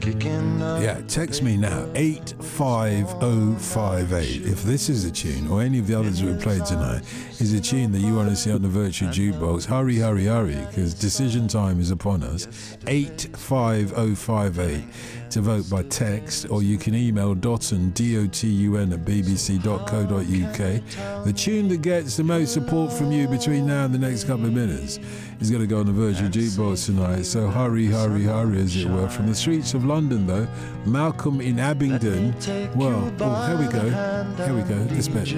Yeah, text me now, 85058. If this is a tune, or any of the others we played tonight, is a tune that you want to see on the virtual jukebox, hurry, hurry, hurry, because decision time is upon us. 85058 to vote by text, or you can email Dotun, DOTUN at bbc.co.uk. The tune that gets the most support from you between now and the next couple of minutes is going to go on the virtual jukebox tonight. So hurry, hurry, hurry, as it were. From the streets of London, though, Malcolm in Abingdon. Well, here we go. Here we go. This bit.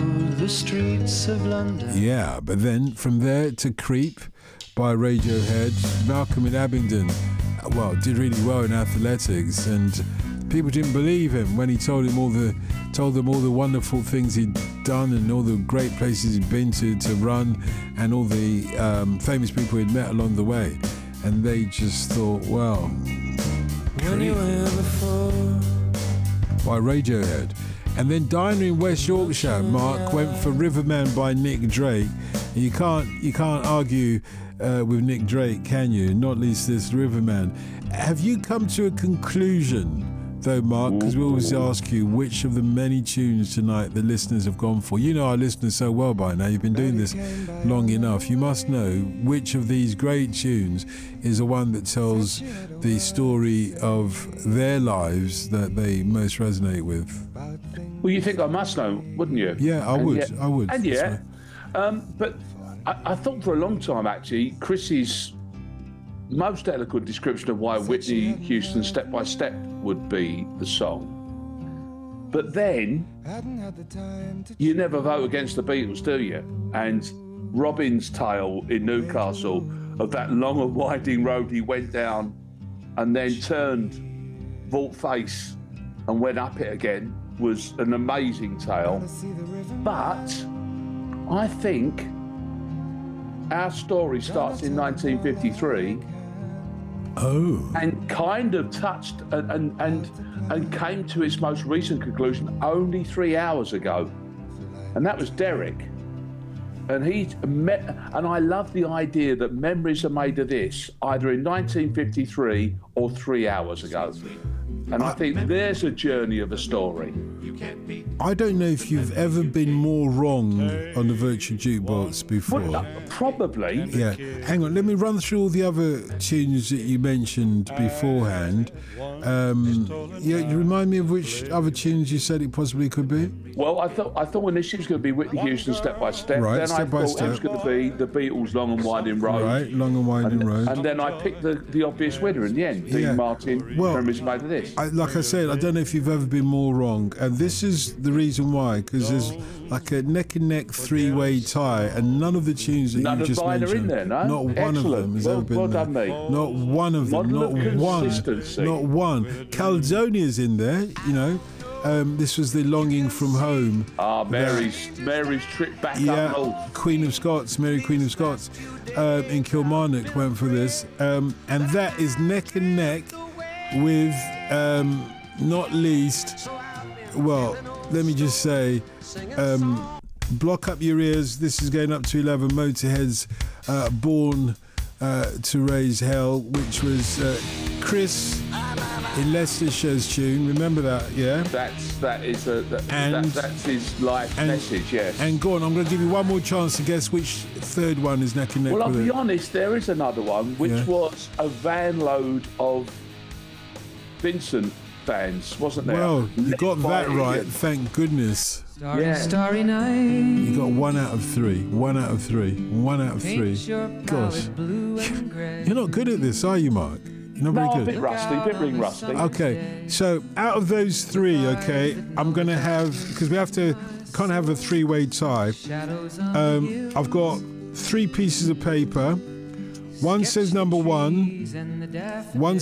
Yeah, but then from there to Creep by Radiohead, Malcolm in Abingdon, well, did really well in athletics, and people didn't believe him when he told them all the wonderful things he'd done and all the great places he'd been to run, and all the famous people he'd met along the way, and they just thought, well, by Radiohead. And then Diner in West Yorkshire, Mark, went for Riverman by Nick Drake. You can't argue with Nick Drake, can you? Not least this Riverman. Have you come to a conclusion, though, Mark? Because we always ask you which of the many tunes tonight the listeners have gone for. You know our listeners so well by now. You've been doing this long enough. You must know which of these great tunes is the one that tells the story of their lives that they most resonate with. Well, you think I must know, wouldn't you? Yeah, I would. And yeah, but I thought for a long time, actually, Chris's most eloquent description of why Whitney Houston's Step by Step would be the song. But then, you never vote against the Beatles, do you? And Robin's tale in Newcastle of that long and winding road he went down and then turned vault face and went up it again was an amazing tale. But I think our story starts in 1953. Oh. And kind of touched and came to its most recent conclusion only 3 hours ago. And that was Derek. And I love the idea that memories are made of this either in 1953 or 3 hours ago. And I think there's a journey of a story. I don't know if you've ever been more wrong on the virtual jukebox before. Well, probably. Yeah. Hang on, let me run through all the other tunes that you mentioned beforehand. You remind me of which other tunes you said it possibly could be? Well, I thought initially it was going to be Whitney Houston Step by Step. Right, then Step by I thought Step. it was going to be the Beatles Long and Winding Road. Right, Long and Winding Road. And then I picked the obvious winner in the end, Dean Martin, Memories Made of This. Like I said, I don't know if you've ever been more wrong. And this is the reason why, because there's like a neck and neck three-way tie, and none of the tunes that you just mentioned, in there, no? not one of them has ever been there. Done, mate. Not one of them, not one. Caldonia's in there, you know. This was the Longing from Home. Mary's trip back up north. Queen of Scots, Mary Queen of Scots in Kilmarnock went for this. And that is neck and neck with, not least, well, let me just say, Block Up Your Ears. This is going up to 11. Motorhead's Born to Raise Hell, which was Chris in Leicestershire's tune. Remember that, yeah? That's his life message, yes. And go on, I'm going to give you one more chance to guess which third one is neck and neck. Well, I'll with be it. honest, there is another one, which was a van load of Vincent fans, wasn't there? Well, you got that right, thank goodness. Starry night. You got 1 out of 3. 1 out of 3. 1 out of 3. Gosh. You're not good at this, are you, Mark? You're not very good. A bit rusty, a bit ring rusty. Okay, so out of those 3, okay, I'm going to have, because we can't have a 3-way tie. I've got 3 pieces of paper. One says number 1, one